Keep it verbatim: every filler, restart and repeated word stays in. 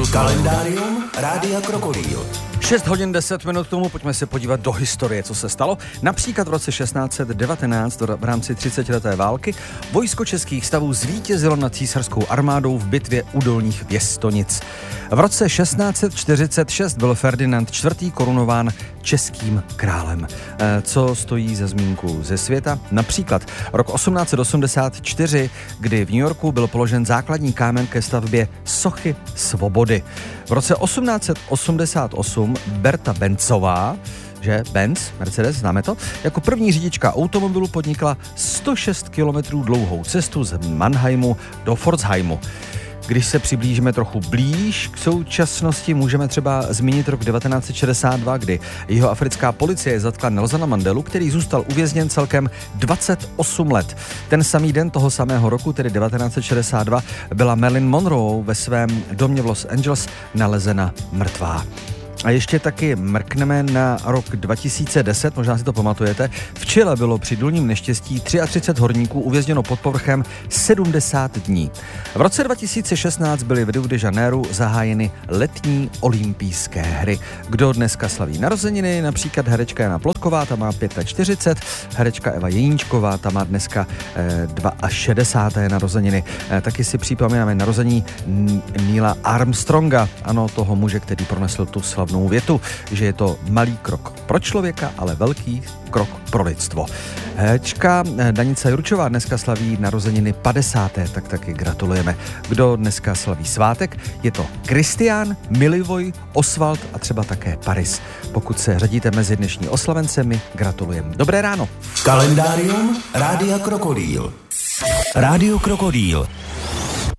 Kalendárium Rádia Krokodýl. šest hodin deset minut k tomu, pojďme se podívat do historie, co se stalo. Například v roce šestnáct set devatenáct v rámci třicetileté války vojsko českých stavů zvítězilo nad císařskou armádou v bitvě u Dolních Věstonic. V roce šestnáct set čtyřicet šest byl Ferdinand čtvrtý korunován českým králem. Co stojí za zmínku ze světa? Například rok osmnáct set osmdesát čtyři, kdy v New Yorku byl položen základní kámen ke stavbě sochy svobody. V roce osmnáct set osmdesát osm Berta Benzová, že Benz, Mercedes, známe to, jako první řidička automobilu podnikla sto šest kilometrů dlouhou cestu z Mannheimu do Pforzheimu. Když se přiblížíme trochu blíž k současnosti, můžeme třeba zmínit rok devatenáct set šedesát dva, kdy jihoafrická policie zatkla Nelsona Mandelu, který zůstal uvězněn celkem dvacet osm let. Ten samý den toho samého roku, tedy devatenáct set šedesát dva, byla Marilyn Monroe ve svém domě v Los Angeles nalezena mrtvá. A ještě taky mrkneme na rok dva tisíce deset, možná si to pamatujete. V Chile bylo při důlním neštěstí třicet tři horníků uvězněno pod povrchem sedmdesát dní. V roce dva tisíce šestnáct byly v Rio de Janeiro zahájeny letní olympijské hry. Kdo dneska slaví narozeniny? Například herečka Jana Plotková, ta má čtyřicet pět, herečka Eva Jeníčková, ta má dneska eh, šedesát dva narozeniny. Eh, taky si připomínáme narození Neila Armstronga, ano, toho muže, který pronesl tu slavnou větu, že je to malý krok pro člověka, ale velký krok pro lidstvo. Herečka Danica Jurčová dneska slaví narozeniny padesáté, tak taky gratulujeme. Kdo dneska slaví svátek? Je to Kristián, Milivoj, Osvald a třeba také Paris. Pokud se řadíte mezi dnešní oslavencemi, gratulujeme. Dobré ráno. Kalendárium Rádia Krokodýl. Rádio Krokodýl.